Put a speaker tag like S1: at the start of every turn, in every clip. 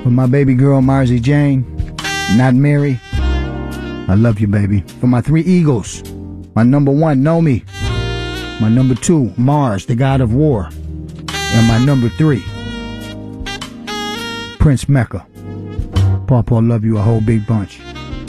S1: For my baby girl, Marzi Jane, not Mary, I love you, baby. For my 3 eagles, my number 1, Nomi. My number 2, Mars, the god of war. And my number 3, Prince Mecca. Pawpaw, love you a whole big bunch.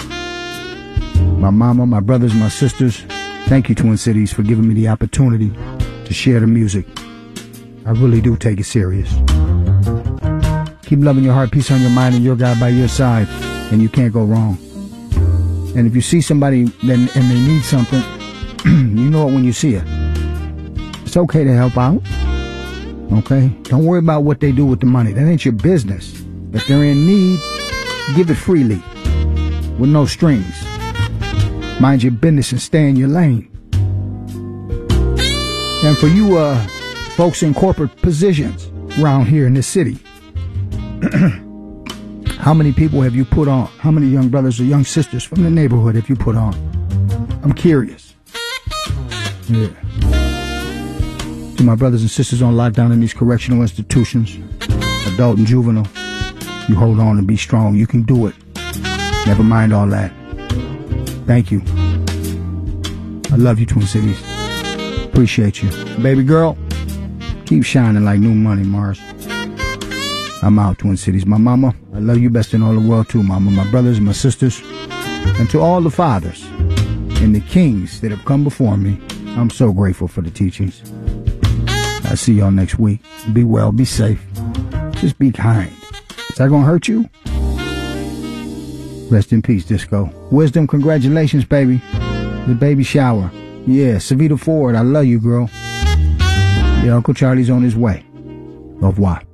S1: My mama, my brothers, my sisters, thank you, Twin Cities, for giving me the opportunity to share the music. I really do take it serious. Keep loving your heart, peace on your mind, and your God by your side, and you can't go wrong. And if you see somebody and they need something, you know it when you see it. It's okay to help out. Okay? Don't worry about what they do with the money. That ain't your business. If they're in need, give it freely, with no strings. Mind your business and stay in your lane. And for you folks in corporate positions around here in this city, how many people have you put on? How many young brothers or young sisters from the neighborhood have you put on? I'm curious. Yeah. To my brothers and sisters on lockdown in these correctional institutions, adult and juvenile, you hold on and be strong. You can do it. Never mind all that. Thank you. I love you, Twin Cities. Appreciate you. Baby girl, keep shining like new money, Mars. I'm out, Twin Cities. My mama, I love you best in all the world too, mama. My brothers and my sisters. And to all the fathers and the kings that have come before me, I'm so grateful for the teachings. I'll see y'all next week. Be well, be safe. Just be kind. Is that gonna hurt you? Rest in peace, Disco. Wisdom, congratulations, baby. The baby shower. Yeah, Savita Ford, I love you, girl. Yeah, Uncle Charlie's on his way. Au revoir.